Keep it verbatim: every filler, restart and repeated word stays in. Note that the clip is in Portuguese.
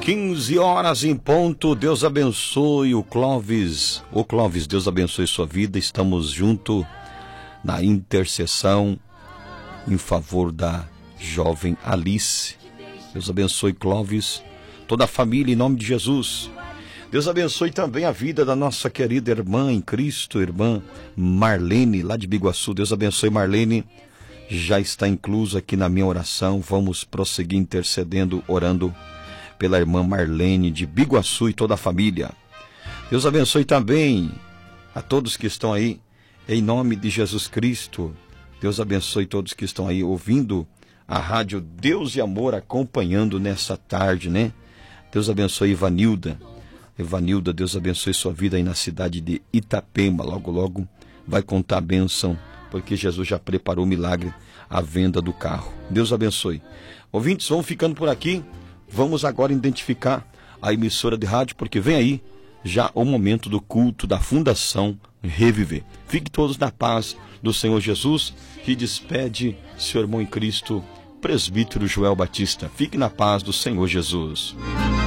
quinze horas em ponto. Deus abençoe o Clóvis. O Clóvis, Deus abençoe sua vida. Estamos junto na intercessão em favor da jovem Alice. Deus abençoe Clóvis, toda a família em nome de Jesus. Deus abençoe também a vida da nossa querida irmã em Cristo, irmã Marlene, lá de Biguaçu. Deus abençoe Marlene. Já está incluso aqui na minha oração. Vamos prosseguir intercedendo, orando pela irmã Marlene de Biguaçu e toda a família. Deus abençoe também a todos que estão aí, em nome de Jesus Cristo. Deus abençoe todos que estão aí ouvindo a rádio Deus e Amor, acompanhando nessa tarde, né? Deus abençoe Ivanilda. Ivanilda, Deus abençoe sua vida aí na cidade de Itapema. Logo, logo vai contar a bênção, porque Jesus já preparou o milagre, a venda do carro. Deus abençoe. Ouvintes, vamos ficando por aqui. Vamos agora identificar a emissora de rádio, porque vem aí já o momento do culto da Fundação Reviver. Fique todos na paz do Senhor Jesus, que despede seu irmão em Cristo, presbítero Joel Batista. Fique na paz do Senhor Jesus.